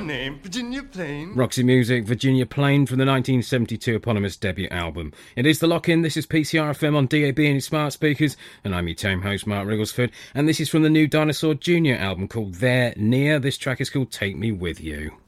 name? Virginia Plain? Roxy Music, Virginia Plain from the 1972 eponymous debut album. It is The Lock-In. This is PCR FM on DAB and your smart speakers, and I'm your tame host, Mark Rigglesford, and this is from the new Dinosaur Jr. album called They're Near. This track is called Take Me With You.